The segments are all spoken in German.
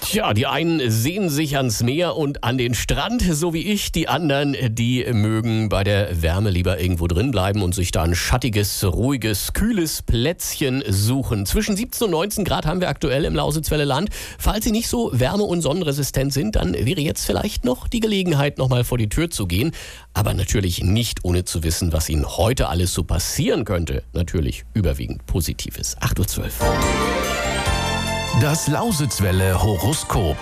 Tja, die einen sehnen sich ans Meer und an den Strand, so wie ich. Die anderen, die mögen bei der Wärme lieber irgendwo drin bleiben und sich da ein schattiges, ruhiges, kühles Plätzchen suchen. Zwischen 17 und 19 Grad haben wir aktuell im Lausitzweiler Land. Falls Sie nicht so wärme- und sonnenresistent sind, dann wäre jetzt vielleicht noch die Gelegenheit, nochmal vor die Tür zu gehen. Aber natürlich nicht, ohne zu wissen, was Ihnen heute alles so passieren könnte. Natürlich überwiegend Positives. 8:12 Uhr. Das Lausitzwelle Horoskop.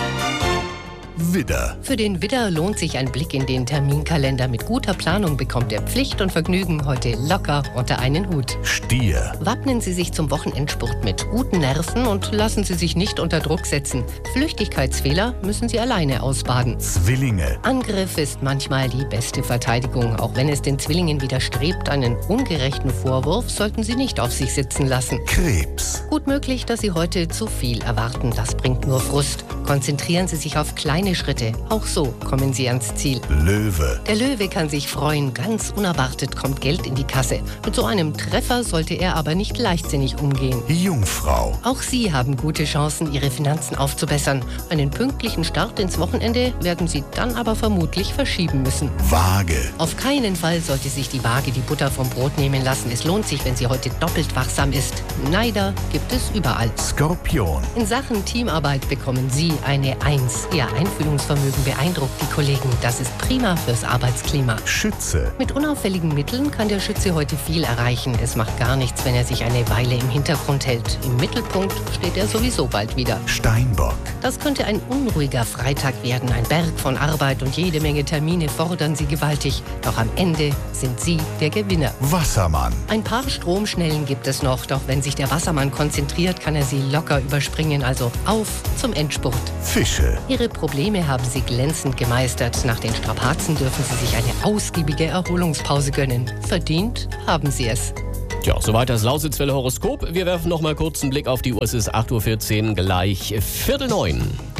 Widder. Für den Widder lohnt sich ein Blick in den Terminkalender. Mit guter Planung bekommt er Pflicht und Vergnügen heute locker unter einen Hut. Stier. Wappnen Sie sich zum Wochenendspurt mit guten Nerven und lassen Sie sich nicht unter Druck setzen. Flüchtigkeitsfehler müssen Sie alleine ausbaden. Zwillinge. Angriff ist manchmal die beste Verteidigung. Auch wenn es den Zwillingen widerstrebt, einen ungerechten Vorwurf sollten Sie nicht auf sich sitzen lassen. Krebs. Gut möglich, dass Sie heute zu viel erwarten. Das bringt nur Frust. Konzentrieren Sie sich auf kleine Schritte. Auch so kommen Sie ans Ziel. Löwe. Der Löwe kann sich freuen. Ganz unerwartet kommt Geld in die Kasse. Mit so einem Treffer sollte er aber nicht leichtsinnig umgehen. Jungfrau. Auch Sie haben gute Chancen, Ihre Finanzen aufzubessern. Einen pünktlichen Start ins Wochenende werden Sie dann aber vermutlich verschieben müssen. Waage. Auf keinen Fall sollte sich die Waage die Butter vom Brot nehmen lassen. Es lohnt sich, wenn sie heute doppelt wachsam ist. Neider gibt es überall. Skorpion. In Sachen Teamarbeit bekommen Sie eine 1. Ihr Einfühlungsvermögen beeindruckt die Kollegen. Das ist prima fürs Arbeitsklima. Schütze. Mit unauffälligen Mitteln kann der Schütze heute viel erreichen. Es macht gar nichts, wenn er sich eine Weile im Hintergrund hält. Im Mittelpunkt steht er sowieso bald wieder. Steinbock. Das könnte ein unruhiger Freitag werden. Ein Berg von Arbeit und jede Menge Termine fordern Sie gewaltig. Doch am Ende sind Sie der Gewinner. Wassermann. Ein paar Stromschnellen gibt es noch, doch wenn sich der Wassermann konzentriert, kann er sie locker überspringen. Also auf zum Endspurt. Fische. Ihre Probleme haben Sie glänzend gemeistert. Nach den Strapazen dürfen Sie sich eine ausgiebige Erholungspause gönnen. Verdient haben Sie es. Tja, soweit das Lausitzwelle Horoskop. Wir werfen noch mal kurz einen Blick auf die Uhr. Es ist 8:14 Uhr, gleich 8:45 Uhr.